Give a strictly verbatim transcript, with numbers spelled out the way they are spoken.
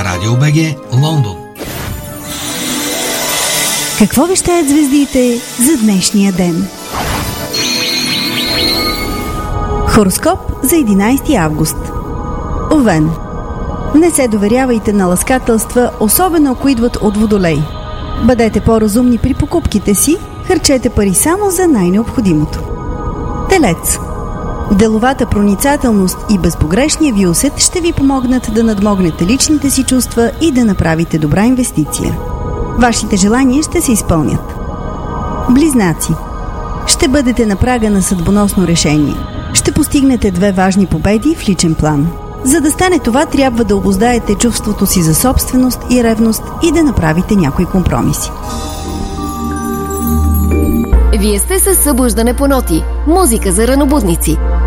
Радио БГ, Лондон. Какво вещаят звездите за днешния ден? Хороскоп за единайсети август. Овен. Не се доверявайте на ласкателства, особено ако идват от Водолей. Бъдете по-разумни при покупките си, харчете пари само за най-необходимото. Телец. Деловата проницателност и безпогрешния ви усет ще ви помогнат да надмогнете личните си чувства и да направите добра инвестиция. Вашите желания ще се изпълнят. Близнаци. Ще бъдете на прага на съдбоносно решение. Ще постигнете две важни победи в личен план. За да стане това, трябва да обуздаете чувството си за собственост и ревност и да направите някои компромиси. Вие сте със Събуждане по ноти. Музика за ранобудници.